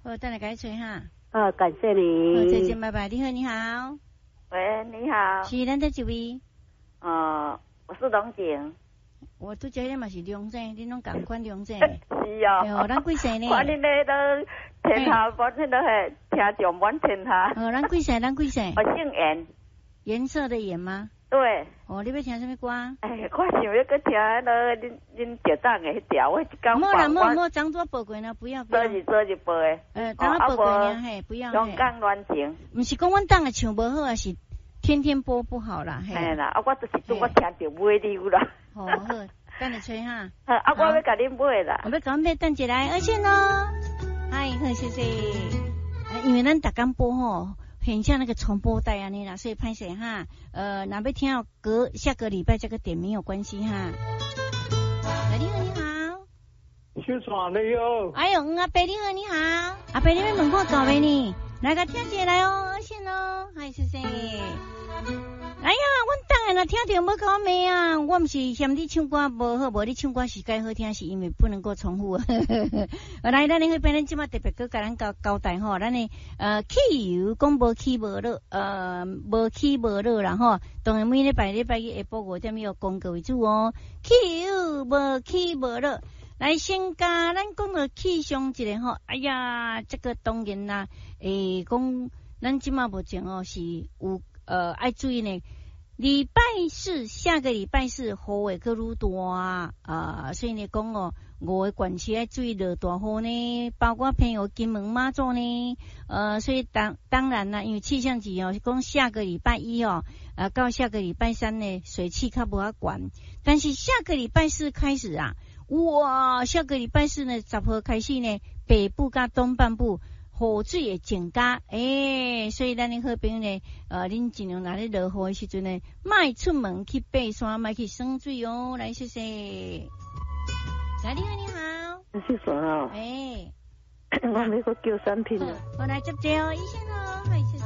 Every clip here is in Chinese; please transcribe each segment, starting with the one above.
好，等下改吹哈。 感谢你。 好，再见，拜拜。你好，你好。 喂，你好。 是咱在几位？ 我是龙井。 我都知你嘛是龙井，你拢共款龙井。 是啊。 哦，咱几岁呢？ 看你咧都天下，我迄个系听上满天下。 咱几岁？咱几岁？ 我姓严。 颜色的颜吗？ 对。 哦，你要听什么歌？ 我想要去听迄个恁局长的迄条，我一讲放。莫张作报过呢，不要。 做就报的。 当然报过呢，嘿，不要。 香港乱情。 不是讲阮当的唱不好，还是天天播不好啦，嘿。 嘿啦，我就是拄我听着买溜啦。 好，等你吹哈。 我要甲恁买啦。 我要甲阮买等一来，而且呢，嗨，好，谢谢。因为咱逐天播吼。很像那个重播带啊，你啦，所以拍谁哈？哪边听到下个礼拜这个点没有关系哈。你好，你好。 小爽你好。 哎呦，阿伯你好，你好。阿伯你们门口搞没呢？来个听起来哦，而且呢，嗨，谢谢。哎呀，阮当然啦，听到要搞咩啊？我唔是嫌你唱歌无好，无你唱歌是该好听，是因为不能够重复。来，咱迄边咱即马特别搁甲咱交代吼，咱的汽油讲无起无落，无起无落啦吼。当然每礼拜一下晡5点要讲各为主哦。汽油无起无落，来先甲咱讲个气象一下吼。哎呀，这个当然啦，讲咱即马目前哦是有。爱注意呢，礼拜四下个礼拜四雨会搁愈大所以呢讲哦，5个县市爱注意落大雨呢，包括朋友金门马祖呢，所以当然啦，因为气象局是讲下个礼拜一到下个礼拜三呢水汽较无法管，但是下个礼拜四开始哇，下个礼拜四呢10号开始呢，北部甲东半部。雨水会增加，所以咱的好朋友呢，恁尽量拿咧落雨的时阵呢，莫出门去爬山，莫去耍水哦。来，谢谢。来，你好，你好。 谢谢啊。我那个叫产品。 我来接接哦，医生哦，嗨，谢谢。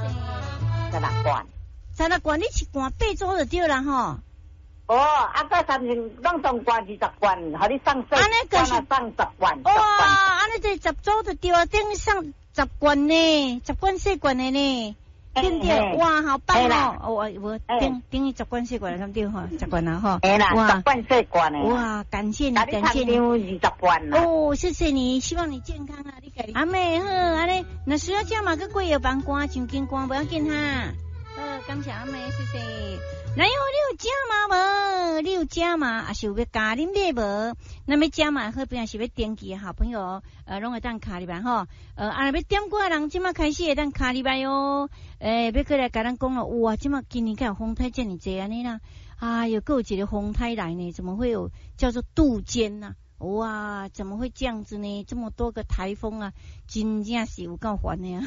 16罐， 你一罐8组就对啦吼。 个三零拢送罐20罐，互你送水，送10罐。 哇，安尼这10组就对啊，等于送10罐呢，10罐4罐的呢，对不对？哇，好棒哦！我等于10罐4罐了，对哈，10罐了哈。 哇，10罐4罐的。 哇，感谢你，感谢你。 20罐了。 哦，谢谢你，希望你健康啊！你家阿妹好，安尼，那需要加嘛个过药房关，上金关不要紧哈。感谢阿妹，谢谢。然后你有加码无？你有加码，还是有要加啉买无？那么加码好边是要登记的好朋友，拢会当卡里边吼。要点过人即马开始会当卡里边哟。要过来甲咱讲了，哇，即马今年看风台这么济安尼啦。哎呦，还有一个风台来呢，怎么会有叫做杜鹃呐？哇，怎么会这样子呢？这么多个台风啊，真正是有够烦的啊！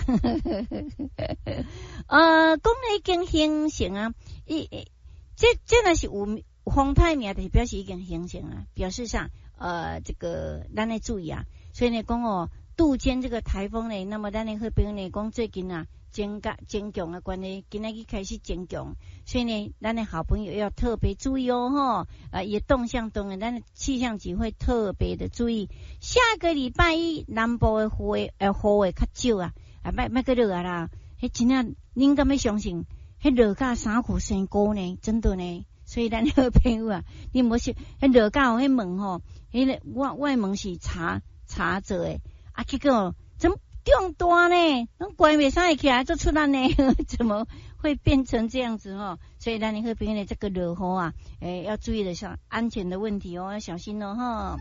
讲已经形成啊，这若是有风台名，就表示已经形成啊，表示上这个咱要注意啊。所以呢，讲哦，杜鹃这个台风呢，那么咱的好朋友呢，讲最近啊，增强的关系，今仔日开始增强，所以呢，咱的好朋友要特别注意哦，吼，也动向当然，咱的气象局会特别的注意。下个礼拜一南部的雨会较少啊，莫个热啊啦，迄真啊，恁敢要相信？迄热甲衫裤生高呢，真的呢。所以咱的好朋友啊，你莫是迄热甲有迄门吼，迄个我的门是茶做的，结果怎么？中大呢，那怪袂使起来做出来呢？怎么会变成这样子哦？所以咱你好朋友的这个热雨啊，要注意的是安全的问题哦，要小心哦哈。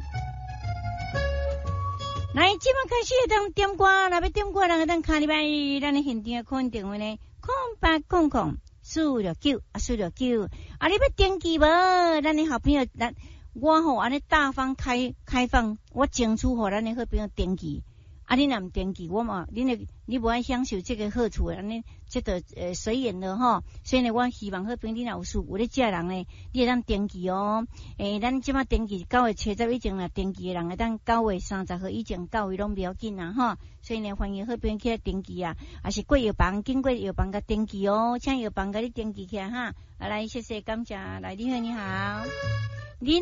来，即马开始当点歌，若要点歌，人当卡里拜，咱的现场的空电话呢，0800-469-469，你要登记无？咱的好朋友，我吼安尼大方开放，我争取互咱的好朋友登记。你若唔登记，我嘛，你无爱享受这个好处的，安尼这个随缘了吼。所以呢，我希望好朋友你若有事有咧接人呢，你会当登记哦。咱即马登记9月70以前啦，登记的人会当9月30号以前到位拢不要紧啦吼。所以呢，欢迎好朋友起来登记啊，还是过药房经过药房甲登记哦，请药房甲你登记起来哈。来，谢谢感谢，来你好你好。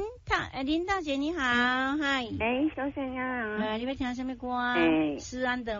林大姐你好，嗨。 小沈啊。 你要听什么歌？思安的。